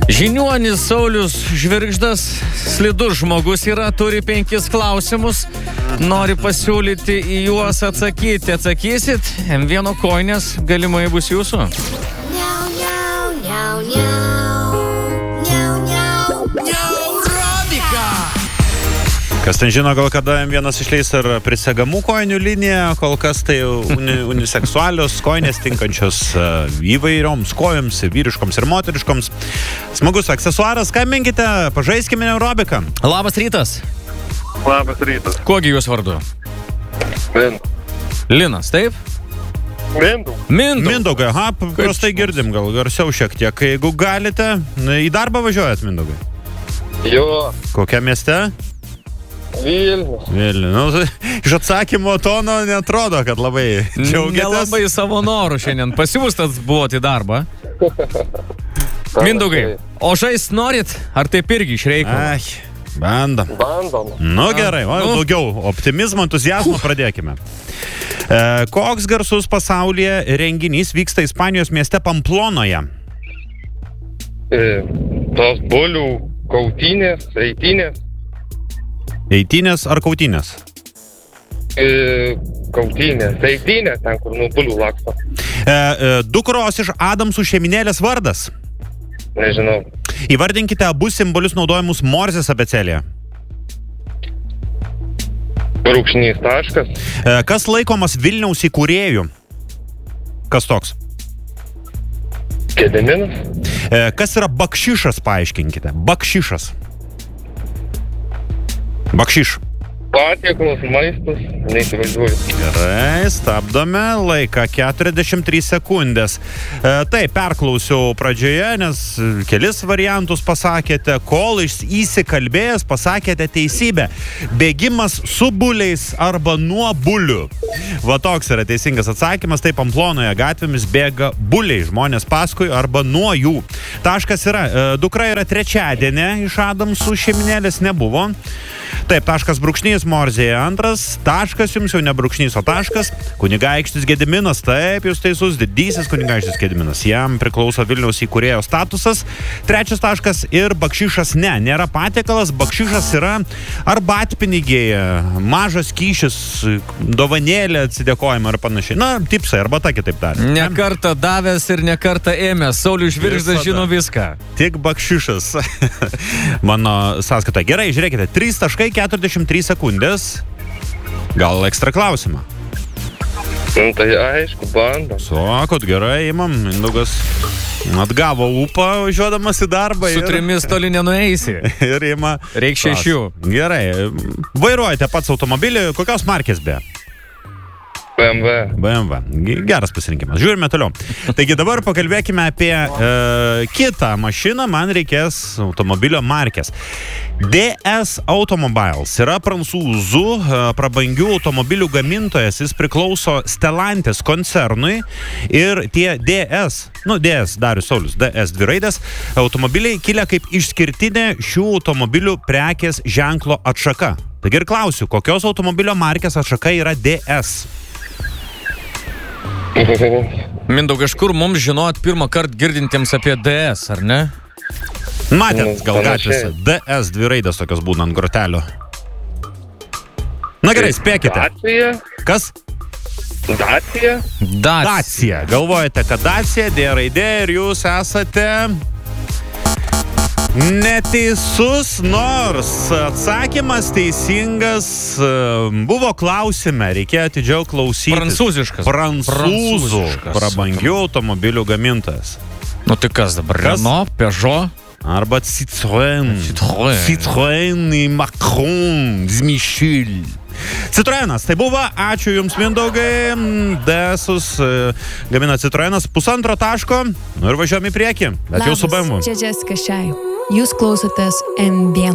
Žiniuonis Saulius Žvirgždas, slidus žmogus yra, turi 5 klausimus, nori pasiūlyti į juos atsakyti. Atsakysit, M1 kojinės galimai bus jūsų. Kas ten žino, gal kada M1 išleis ar prisegamų kojinių liniją, kol kas tai uniseksualios kojinės tinkančios įvairioms kojoms, vyriškoms ir moteriškoms. Smagus aksesuaras, skambinkite, pažaiskime aerobiką. Labas rytas. Labas rytas. Kuogi jūs vardu? Linas, taip? Mindaugai, aha, prastai girdim, gal garsiau šiek tiek. Jeigu galite, į darbą važiuojat, Mindaugai? Jo. Kokia mieste? Vilnius. Nu, iš atsakymo tono netrodo, kad labai džiaugiatės. Nelabai savo norų šiandien. Pasiūstas buvot į darbą. Mindaugai, o žaist norit? Ar taip irgi iš reikalo? Bandom. Nu gerai, daugiau optimizmo, entuziazmo pradėkime. Koks garsus pasaulyje renginys vyksta Ispanijos mieste Pamplonoje? Tos bulių kautynės, eitynės. Eitynės ar kautynės? Kautynės, eitynės, ten kur nuo bulių laksto. Dukros iš Adamsų šeiminėlės vardas? Nežinau. Įvardinkite abu simbolius naudojimus Morzės abėcėlėje. Brūkšnys taškas. Kas laikomas Vilniaus įkūrėju? Kas toks? Gediminas. Kas yra bakšišas, paaiškinkite. Bakšišas. Bakšiš. Patiekalas, maistas, neįsivaizduoju. Gerai, stabdome laiką 43 sekundės. Taip, perklausiau pradžioje, nes kelis variantus pasakėte, kol įsikalbėjęs pasakėte teisybę. Bėgimas su buliais arba nuo bulių. Va toks yra teisingas atsakymas. Taip, Pamplonoje gatvėmis bėga buliai, žmonės paskui arba nuo jų. Taškas yra, dukra yra trečiadienė iš Adamsų šeiminėlės nebuvo. Taip, taškas brūkšnys Morzėje antras, taškas jums jau ne brūkšnys, o taškas. Kunigaikštis Gediminas, taip, jūs teisus, didysis kunigaikštis Gediminas. Jam priklauso Vilniaus įkūrėjo statusas. Trečias taškas ir bakšišas nėra patiekalas, bakšišas yra arbatpinigiai, mažas kyšis, dovanėlė, atsidėkojimą ar panašiai. Na, tipsai, arbata kitaip darė. Ne kartą davęs ir ne kartą ėmęs. Saulius Žvirgždas žino viską. Tik bakšišas. Mano sąskaita. Gerai, žiūrėkite, 3.43 sekundės. Gal ekstra klausimą? Tai aišku, bandom. Sakot, gerai, imam. Mindaugas atgavo ūpą, važiuodamas į darbą. Su 3 toli nenueisi. Ir ima. Reik 6. Gerai. Vairuojate pats automobilį. Kokios markės be? BMW. Geras pasirinkimas. Žiūrime toliau. Taigi dabar pakalbėkime apie kitą mašiną. Man reikės automobilio markės. DS Automobiles yra prancūzų prabangių automobilių gamintojas. Jis priklauso Stellantis koncernui. Ir tie DS, Darius Saulius, DS 2 raidės, automobiliai kilę kaip išskirtinė šių automobilių prekės ženklo atšaka. Taigi ir klausiu, kokios automobilio markės atšaka yra DS? Mindaugai, iš kur mums žinot pirmą kartą girdintiems apie DS, ar ne? Matėt, gal gatvėse. DS 2 raidės tokios būna ant grotelio. Na gerai, spėkite. Dacia. Kas? Dacia. Galvojate, kad Dacia, D raidė ir jūs esate neteisus, nors atsakymas teisingas buvo klausime, reikėjo atidžiau klausytis. Prancūzų prabangių automobilių gamintojas. Nu tai kas dabar? Renault, Peugeot? Arba Citroën, Macron, Michel. Citroenas, tai buvo, ačiū jums, Mindaugai. DS-us gamina Citroenas, 1,5 taško. Nu ir važiuojam į priekį, bet jau su BMW. Čia Jessica Shai. Jūs klausotės M1.